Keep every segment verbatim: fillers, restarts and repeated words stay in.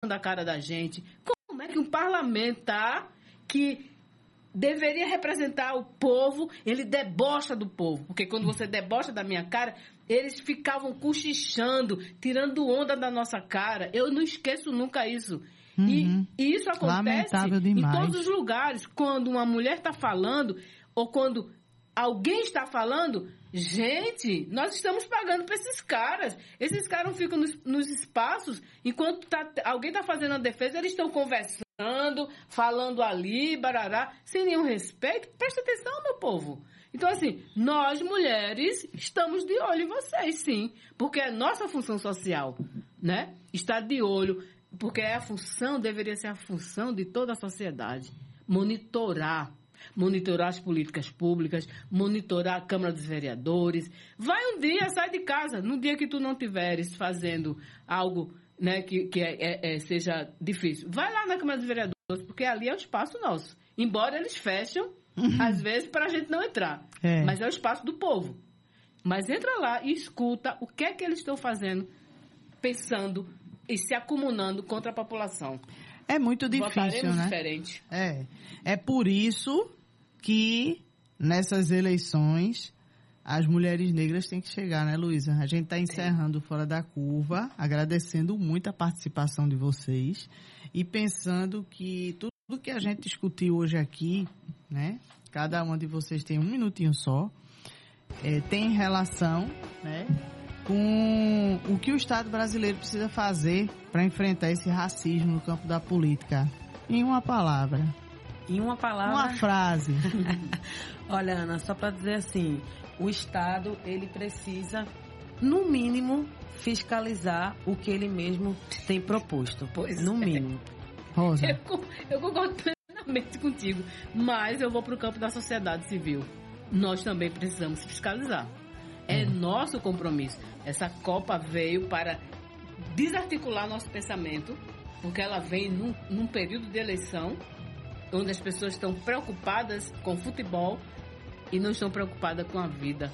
a cara da gente. Como é que um parlamentar que deveria representar o povo, ele debocha do povo? Porque quando você debocha da minha cara, eles ficavam cochichando, tirando onda da nossa cara. Eu não esqueço nunca isso. Uhum. E, e isso acontece em todos os lugares. Quando uma mulher está falando, ou quando alguém está falando, gente, nós estamos pagando para esses caras. Esses caras ficam nos, nos espaços, enquanto tá, alguém está fazendo a defesa, eles estão conversando, falando ali, barará, sem nenhum respeito. Presta atenção, meu povo. Então, assim, nós, mulheres, estamos de olho em vocês, sim. Porque é nossa função social, né? Estar de olho, porque é a função, deveria ser a função de toda a sociedade. Monitorar. Monitorar as políticas públicas, monitorar a Câmara dos Vereadores. Vai um dia, sai de casa. No dia que tu não estiveres fazendo algo, né, que, que é, é, é, seja difícil, vai lá na Câmara dos Vereadores, porque ali é o espaço nosso. Embora eles fecham, uhum. às vezes, para a gente não entrar. É. Mas é o espaço do povo. Mas entra lá e escuta o que é que eles estão fazendo, pensando e se acumulando contra a população. É muito difícil, né? Diferente. É. É por isso que nessas eleições as mulheres negras têm que chegar, né, Luísa? A gente está encerrando Fora da Curva, agradecendo muito a participação de vocês e pensando que tudo que a gente discutiu hoje aqui, né, cada uma de vocês tem um minutinho só, é, tem relação, né, com o que o Estado brasileiro precisa fazer para enfrentar esse racismo no campo da política. Em uma palavra. Em uma palavra... Uma frase. Olha, Ana, só para dizer assim, o Estado, ele precisa, no mínimo, fiscalizar o que ele mesmo tem proposto. Pois no é. mínimo. Rosa. Eu, eu concordo plenamente contigo, mas eu vou para o campo da sociedade civil. Nós também precisamos fiscalizar. É hum. nosso compromisso. Essa Copa veio para desarticular nosso pensamento, porque ela vem num, num período de eleição, onde as pessoas estão preocupadas com futebol e não estão preocupadas com a vida.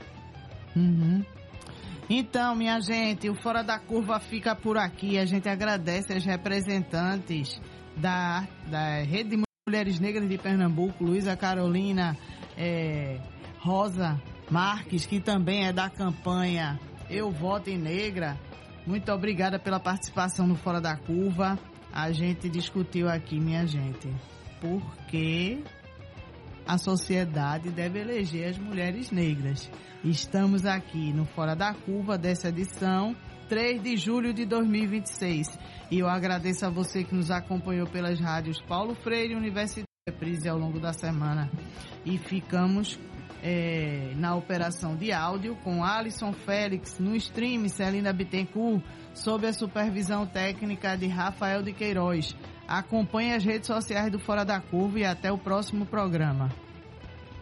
Uhum. Então, minha gente, o Fora da Curva fica por aqui. A gente agradece aos representantes da, da Rede de Mulheres Negras de Pernambuco, Luísa Carolina, é, Rosa Marques, que também é da campanha Eu Voto em Negra. Muito obrigada pela participação no Fora da Curva. A gente discutiu aqui, minha gente, porque a sociedade deve eleger as mulheres negras. Estamos aqui no Fora da Curva dessa edição, três de julho de dois mil e vinte e seis. E eu agradeço a você que nos acompanhou pelas rádios Paulo Freire e Universidade Reprise ao longo da semana. E ficamos é, na operação de áudio com Alisson Félix, no stream Celina Bittencourt, sob a supervisão técnica de Rafael de Queiroz. Acompanhe as redes sociais do Fora da Curva e até o próximo programa.